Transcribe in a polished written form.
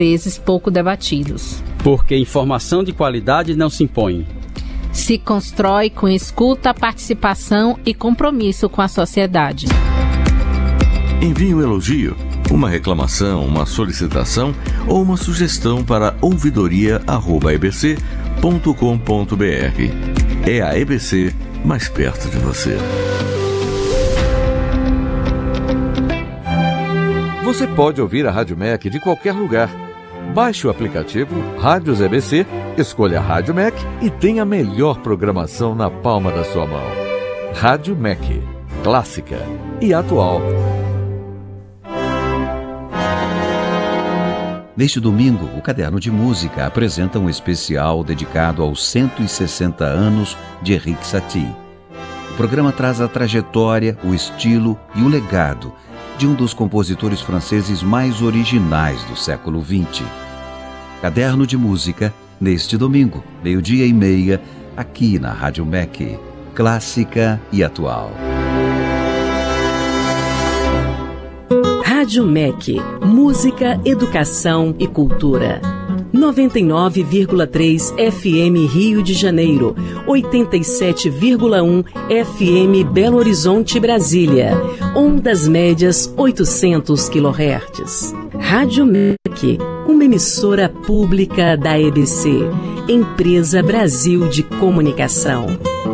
vezes pouco debatidos. Porque informação de qualidade não se impõe. Se constrói com escuta, participação e compromisso com a sociedade. Envie um elogio, uma reclamação, uma solicitação ou uma sugestão para ouvidoria@ebc.com.br. É a EBC mais perto de você. Você pode ouvir a Rádio MEC de qualquer lugar. Baixe o aplicativo Rádios EBC, escolha a Rádio MEC e tenha a melhor programação na palma da sua mão. Rádio MEC, clássica e atual. Neste domingo, o Caderno de Música apresenta um especial dedicado aos 160 anos de Erik Satie. O programa traz a trajetória, o estilo e o legado de um dos compositores franceses mais originais do século XX. Caderno de Música, neste domingo, 12:30, aqui na Rádio MEC, clássica e atual. Rádio MEC, música, educação e cultura. 99,3 FM Rio de Janeiro, 87,1 FM Belo Horizonte, Brasília, ondas médias 800 kHz. Rádio MEC, uma emissora pública da EBC, Empresa Brasil de Comunicação.